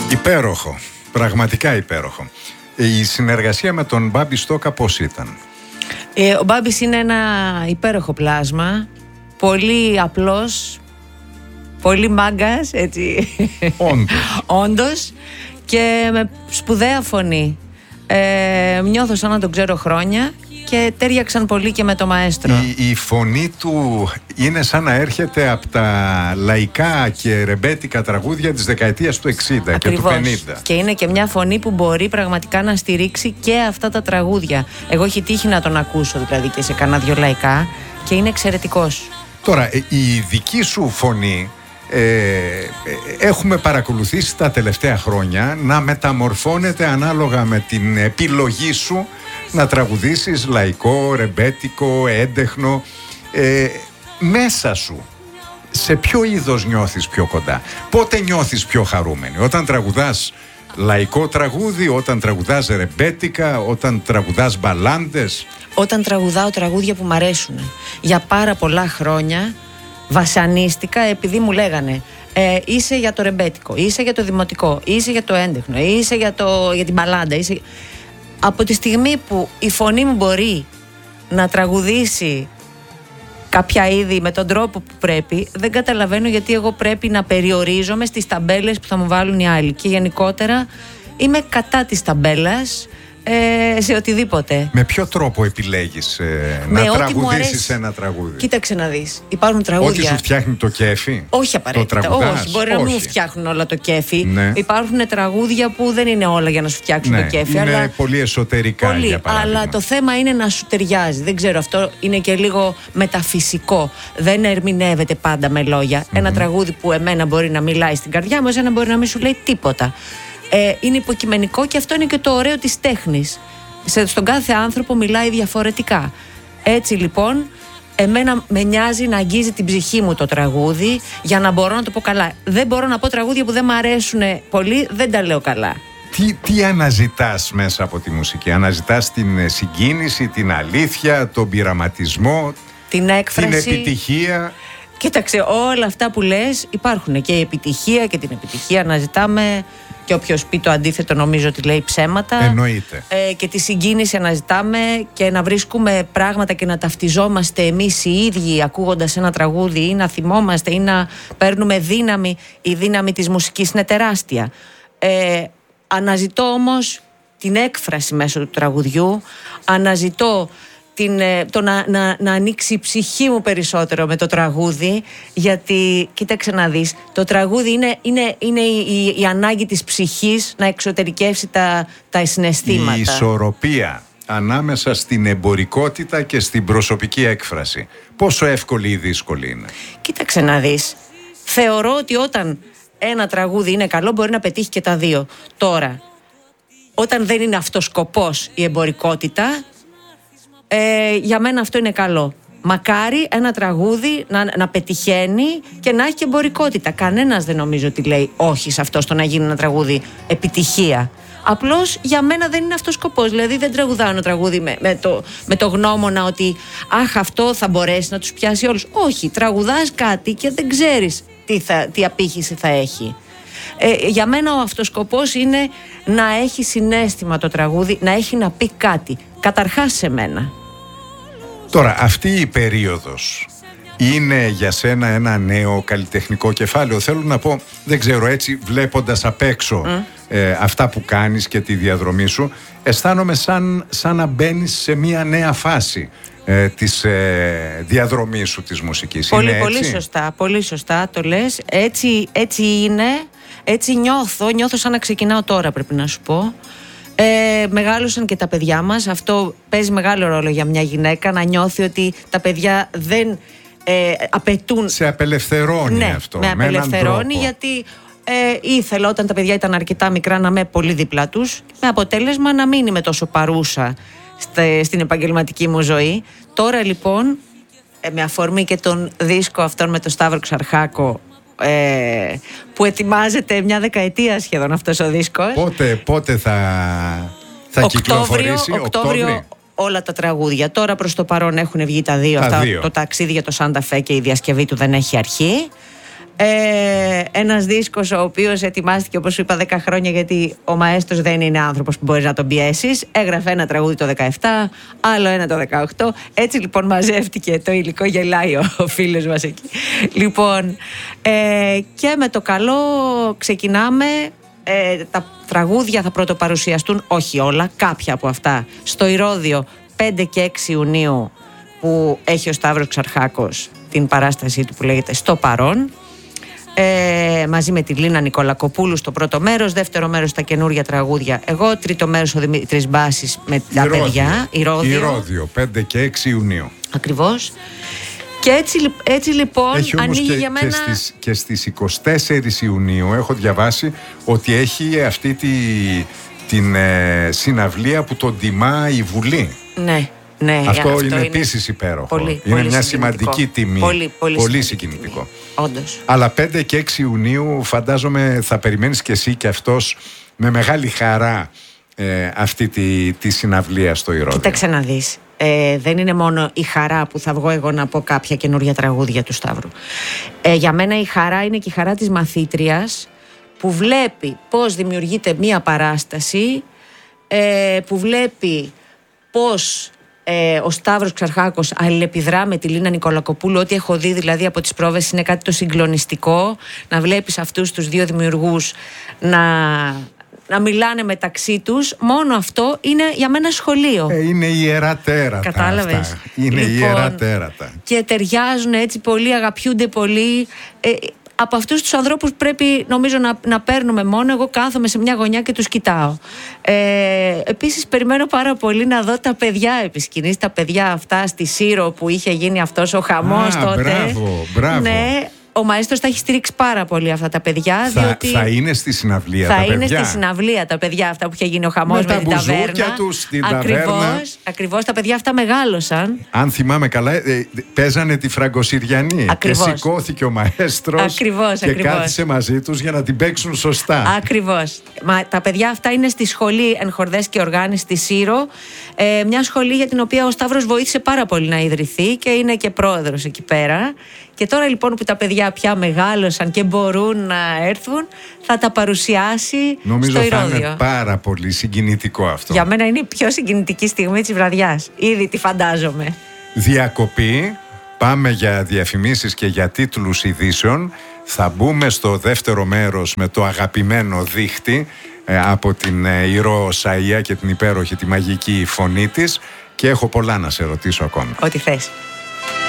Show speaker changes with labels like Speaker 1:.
Speaker 1: Υπέροχο, πραγματικά υπέροχο. Η συνεργασία με τον Μπάμπη Στόκα πώς ήταν?
Speaker 2: Ο Μπάμπης είναι ένα υπέροχο πλάσμα, πολύ απλός, πολύ μάγκας, έτσι. Όντως, και με σπουδαία φωνή. Νιώθω σαν να τον ξέρω χρόνια και τέριαξαν πολύ και με το μαέστρο.
Speaker 1: Η φωνή του είναι σαν να έρχεται από τα λαϊκά και ρεμπέτικα τραγούδια της δεκαετίας του 60.
Speaker 2: Ακριβώς.
Speaker 1: Και του 50.
Speaker 2: Και είναι και μια φωνή που μπορεί πραγματικά να στηρίξει και αυτά τα τραγούδια. Εγώ έχει τύχει να τον ακούσω δηλαδή και σε κανένα δυο λαϊκά και είναι εξαιρετικός.
Speaker 1: Τώρα, η δική σου φωνή έχουμε παρακολουθήσει τα τελευταία χρόνια να μεταμορφώνεται ανάλογα με την επιλογή σου να τραγουδήσεις λαϊκό, ρεμπέτικο, έντεχνο. Μέσα σου σε ποιο είδος νιώθεις πιο κοντά? Πότε νιώθεις πιο χαρούμενη? Όταν τραγουδάς λαϊκό τραγούδι, όταν τραγουδάς ρεμπέτικα, όταν τραγουδάς μπαλάντες?
Speaker 2: Όταν τραγουδάω τραγούδια που μ' αρέσουν. Για πάρα πολλά χρόνια βασανίστηκα επειδή μου λέγανε είσαι για το ρεμπέτικο, είσαι για το δημοτικό, είσαι για το έντεχνο, είσαι για την μπαλάντα, είσαι... Από τη στιγμή που η φωνή μου μπορεί να τραγουδήσει κάποια είδη με τον τρόπο που πρέπει, δεν καταλαβαίνω γιατί εγώ πρέπει να περιορίζομαι στις ταμπέλες που θα μου βάλουν οι άλλοι. Και γενικότερα είμαι κατά της ταμπέλας σε οτιδήποτε. Με ποιο τρόπο επιλέγεις να τραγουδήσεις ένα τραγούδι? Κοίταξε να δεις. Υπάρχουν τραγούδια. Ό,τι σου φτιάχνει το κέφι. Όχι απαραίτητα. Όχι, μπορεί να μην φτιάχνουν όλα το κέφι. Ναι. Υπάρχουν τραγούδια που δεν είναι όλα για να σου φτιάξουν το κέφι. Είναι αλλά... πολύ εσωτερικά. Πολύ, για παράδειγμα. Αλλά το θέμα είναι να σου ταιριάζει. Δεν ξέρω, αυτό είναι και λίγο μεταφυσικό. Δεν ερμηνεύεται πάντα με λόγια. Ένα τραγούδι που εμένα μπορεί να μιλάει στην καρδιά μου, εσένα μπορεί να μην σου λέει τίποτα. Είναι υποκειμενικό και αυτό είναι και το ωραίο της τέχνης. Στον κάθε άνθρωπο μιλάει διαφορετικά. Έτσι λοιπόν, εμένα με νοιάζει να αγγίζει την ψυχή μου το τραγούδι για να μπορώ να το πω καλά. Δεν μπορώ να πω τραγούδια που δεν μου αρέσουν πολύ, δεν τα λέω καλά. Τι αναζητάς μέσα από τη μουσική? Αναζητάς την συγκίνηση, την αλήθεια, τον πειραματισμό, την έκφραση, την επιτυχία? Κοίταξε, όλα αυτά που λες υπάρχουν. Και η επιτυχία και την επιτυχία αναζητάμε. Και όποιος πει το αντίθετο νομίζω ότι λέει ψέματα. Εννοείται. Και τη συγκίνηση αναζητάμε και να βρίσκουμε πράγματα και να ταυτιζόμαστε εμείς οι ίδιοι ακούγοντας ένα τραγούδι ή να θυμόμαστε ή να παίρνουμε δύναμη. Η δύναμη της μουσικής είναι τεράστια. Αναζητώ όμως την έκφραση μέσω του τραγουδιού. Αναζητώ να ανοίξει η ψυχή μου περισσότερο με το τραγούδι, γιατί κοίταξε να δεις, το τραγούδι είναι η ανάγκη της ψυχής να εξωτερικεύσει τα συναισθήματα. Η ισορροπία ανάμεσα στην εμπορικότητα και στην προσωπική έκφραση, πόσο εύκολη ή δύσκολη είναι? Κοίταξε να δεις, θεωρώ ότι όταν ένα τραγούδι είναι καλό μπορεί να πετύχει και τα δύο. Τώρα, όταν δεν είναι αυτός σκοπός η εμπορικότητα, για μένα αυτό είναι καλό. Μακάρι ένα τραγούδι να πετυχαίνει και να έχει και εμπορικότητα. Κανένας δεν νομίζω ότι λέει όχι σε αυτό, στο να γίνει ένα τραγούδι επιτυχία. Απλώς για μένα δεν είναι αυτός σκοπός. Δηλαδή δεν τραγουδάω ένα τραγούδι με το γνώμονα ότι αχ, αυτό θα μπορέσει να τους πιάσει όλους. Όχι, τραγουδάς κάτι και δεν ξέρεις τι απήχηση θα έχει. Για μένα ο αυτοσκοπός είναι να έχει συναίσθημα το τραγούδι, να έχει να πει κάτι. Καταρχάς σε μένα. Τώρα, αυτή η περίοδος είναι για σένα ένα νέο καλλιτεχνικό κεφάλαιο? Θέλω να πω, δεν ξέρω, έτσι βλέποντας απ' έξω αυτά που κάνεις και τη διαδρομή σου, αισθάνομαι σαν να μπαίνεις σε μια νέα φάση της διαδρομής σου της μουσικής. Πολύ, είναι έτσι? Πολύ σωστά το λες. Έτσι είναι. Έτσι νιώθω σαν να ξεκινάω τώρα, πρέπει να σου πω. Μεγάλωσαν και τα παιδιά μας. Αυτό παίζει μεγάλο ρόλο για μια γυναίκα, να νιώθει ότι τα παιδιά δεν απαιτούν. Σε απελευθερώνει, ναι, αυτό. Με απελευθερώνει, γιατί ήθελα όταν τα παιδιά ήταν αρκετά μικρά να είμαι πολύ δίπλα τους, με αποτέλεσμα να μην είμαι τόσο παρούσα στην επαγγελματική μου ζωή. Τώρα λοιπόν, με αφορμή και τον δίσκο αυτόν με τον Σταύρο Ξαρχάκο, που ετοιμάζεται μια δεκαετία σχεδόν αυτός ο δίσκος. Πότε θα κυκλοφορήσει? Οκτώβριο όλα τα τραγούδια. Τώρα προς το παρόν έχουν βγει τα δύο. Το ταξίδι για το Σάντα Φε και η διασκευή του δεν έχει αρχή. Ένας δίσκος ο οποίος ετοιμάστηκε, όπως σου είπα, 10 χρόνια, γιατί ο μαέστρος δεν είναι άνθρωπος που μπορείς να τον πιέσεις. Έγραφε ένα τραγούδι το 17, άλλο ένα το 18. Έτσι λοιπόν μαζεύτηκε το υλικό, γελάει ο φίλος μας εκεί. Λοιπόν, και με το καλό ξεκινάμε. Τα τραγούδια θα πρωτοπαρουσιαστούν, όχι όλα, κάποια από αυτά, στο Ηρώδειο 5 και 6 Ιουνίου, που έχει ο Σταύρος Ξαρχάκος την παράστασή του που λέγεται «Στο παρόν», μαζί με τη Λίνα Νικολακοπούλου στο πρώτο μέρος, δεύτερο μέρος τα καινούργια τραγούδια εγώ, τρίτο μέρος ο Δημήτρης Μπάσης με τα παιδιά.
Speaker 1: Ηρώδειο 5 και 6 Ιουνίου. Ακριβώς.
Speaker 2: Και έτσι λοιπόν
Speaker 1: έχει όμως
Speaker 2: ανοίγει για μένα.
Speaker 1: Και στις 24 Ιουνίου έχω διαβάσει ότι έχει αυτή την συναυλία που τον τιμά η Βουλή.
Speaker 2: Ναι,
Speaker 1: αυτό είναι επίσης υπέροχο. Είναι μια σημαντική τιμή. Πολύ συγκινητικό.
Speaker 2: Όντως.
Speaker 1: Αλλά 5 και 6 Ιουνίου φαντάζομαι θα περιμένεις και εσύ και αυτός με μεγάλη χαρά αυτή τη συναυλία στο Ηρώδειο.
Speaker 2: Κοίταξε να δεις. Δεν είναι μόνο η χαρά που θα βγω εγώ να πω κάποια καινούργια τραγούδια του Σταύρου. Για μένα η χαρά είναι και η χαρά της μαθήτριας που βλέπει πώς δημιουργείται μία παράσταση, που βλέπει πώς ο Σταύρος Ξαρχάκος αλληλεπιδρά με τη Λίνα Νικολακοπούλου. Ό,τι έχω δει δηλαδή από τις πρόβες είναι κάτι το συγκλονιστικό. Να βλέπεις αυτούς τους δύο δημιουργούς να μιλάνε μεταξύ τους. Μόνο αυτό είναι για μένα σχολείο.
Speaker 1: Είναι ιερά τέρατα.
Speaker 2: Κατάλαβες.
Speaker 1: Αυτά. Είναι ιερά τέρατα.
Speaker 2: Και ταιριάζουν έτσι πολύ, αγαπιούνται πολύ. Από αυτούς τους ανθρώπους πρέπει νομίζω να παίρνουμε μόνο. Εγώ κάθομαι σε μια γωνιά και τους κοιτάω. Επίσης περιμένω πάρα πολύ να δω τα παιδιά επί σκηνής, τα παιδιά αυτά στη Σύρο που είχε γίνει αυτός ο χαμός τότε.
Speaker 1: Μπράβο.
Speaker 2: Ναι, ο μαέστρος τα έχει στηρίξει πάρα πολύ αυτά τα παιδιά.
Speaker 1: Θα είναι στη συναυλία τα παιδιά.
Speaker 2: Θα είναι στη συναυλία τα παιδιά αυτά που είχε γίνει ο χαμός με την ταβέρνα.
Speaker 1: Τους στην ταβέρνα.
Speaker 2: Ακριβώς, τα παιδιά αυτά μεγάλωσαν.
Speaker 1: Αν θυμάμαι καλά, παίζανε τη Φραγκοσυριανή.
Speaker 2: Ακριβώς.
Speaker 1: Και σηκώθηκε ο μαέστρος και κάθισε μαζί τους για να την παίξουν σωστά.
Speaker 2: Ακριβώς. Τα παιδιά αυτά είναι στη σχολή Ενχορδές και Οργάνη στη Σύρο. Μια σχολή για την οποία ο Σταύρος βοήθησε πάρα πολύ να ιδρυθεί και είναι και πρόεδρος εκεί πέρα. Και τώρα λοιπόν που τα παιδιά πια μεγάλωσαν και μπορούν να έρθουν, θα τα παρουσιάσει
Speaker 1: νομίζω
Speaker 2: στο Ηρώδειο.
Speaker 1: Νομίζω θα είναι πάρα πολύ συγκινητικό αυτό.
Speaker 2: Για μένα είναι η πιο συγκινητική στιγμή της βραδιάς. Ήδη τη φαντάζομαι.
Speaker 1: Διακοπή. Πάμε για διαφημίσεις και για τίτλους ειδήσεων. Θα μπούμε στο δεύτερο μέρος με το αγαπημένο δίχτυ από την Ηρώ Σαΐα και την υπέροχη τη μαγική φωνή της. Και έχω πολλά να σε ρωτήσω ακόμη.
Speaker 2: Ό,τι θες.